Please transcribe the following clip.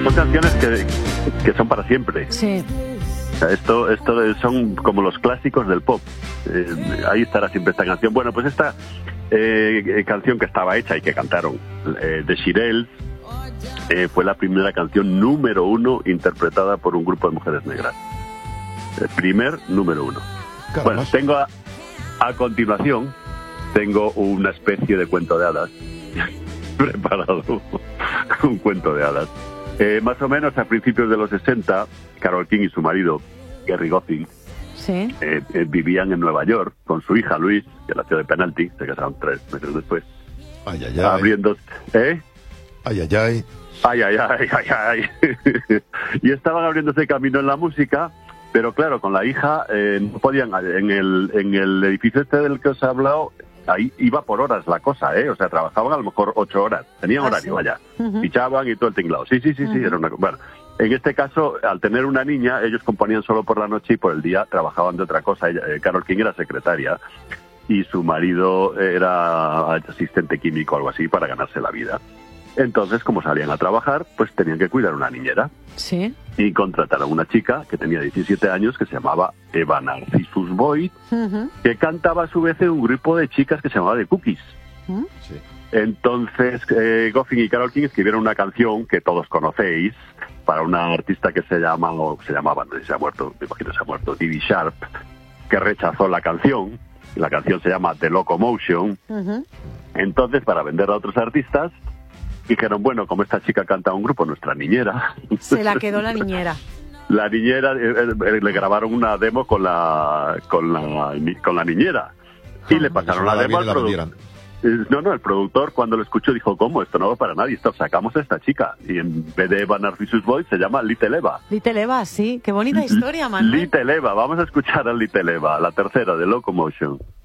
son canciones que son para siempre. Sí. Esto son como los clásicos del pop. Ahí estará siempre esta canción. Bueno, pues esta canción que estaba hecha y que cantaron The Shirelles fue la primera canción número 1 interpretada por un grupo de mujeres negras. El primer número 1. Claro, bueno, más... tengo a continuación tengo una especie de cuento de hadas preparado. Un cuento de hadas. Más o menos a principios de los 60, Carole King y su marido, Gerry Goffin, Sí. Vivían en Nueva York con su hija Louise, que nació de penalti, se casaron 3 meses después. Ay, ay, ay. Abriendo... Ay, ay, ay. Ay, ay, ay, ay, ay. Y estaban abriéndose camino en la música, pero claro, con la hija no podían... En el edificio este del que os he hablado, ahí iba por horas la cosa, O sea, trabajaban a lo mejor 8 horas. Tenían horario, sí. vaya. Fichaban y todo el tinglado. Sí, era una... Bueno, en este caso, al tener una niña, ellos componían solo por la noche y por el día trabajaban de otra cosa. Carole King era secretaria y su marido era asistente químico o algo así para ganarse la vida. Entonces, como salían a trabajar, pues tenían que cuidar una niñera. Sí. Y contrataron a una chica que tenía 17 años que se llamaba Eva Narcissus Boyd, que cantaba a su vez en un grupo de chicas que se llamaba The Cookies. Sí. Entonces, Goffin y Carole King escribieron una canción que todos conocéis para una artista que se llamaba, no sé si se ha muerto, me imagino se ha muerto, Dee Sharp, que rechazó la canción. La canción se llama The Locomotion. Entonces, para venderla a otros artistas, dijeron, bueno, como esta chica canta a un grupo, nuestra niñera. Se la quedó la niñera. La niñera, le grabaron una demo con la niñera. Y le pasaron la demo al productor. No, el productor cuando lo escuchó dijo, ¿cómo? Esto no va para nadie, esto sacamos a esta chica. Y en vez de Eva Narcissus Boyd se llama Little Eva. Little Eva, sí. Qué bonita historia, Manuel. Little Eva, vamos a escuchar a Little Eva, la tercera de Locomotion.